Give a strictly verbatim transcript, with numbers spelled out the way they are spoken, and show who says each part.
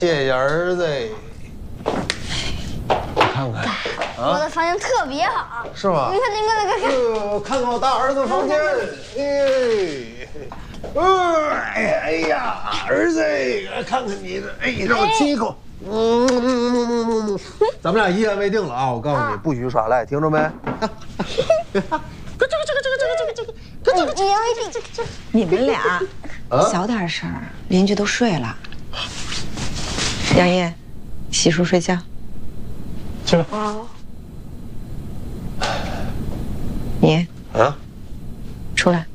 Speaker 1: 谢谢儿子。看看，
Speaker 2: 我的房间特别好，
Speaker 1: 是吗？
Speaker 2: 你看，你看，你看，
Speaker 1: 呃，看看我大儿子房间，哎，哎呀，哎呀，儿子，看看你的，哎，让我亲一口。嗯嗯嗯嗯嗯，咱们俩一言为定了啊！我告诉你，不许耍赖，听着没？这个这个这个这个这个这个这个
Speaker 2: 一言为定。
Speaker 3: 你们俩小点声，邻居都睡了。杨烨，洗漱睡觉。
Speaker 1: 去吧。
Speaker 2: 哦。
Speaker 3: 你
Speaker 1: 啊，
Speaker 3: 出来。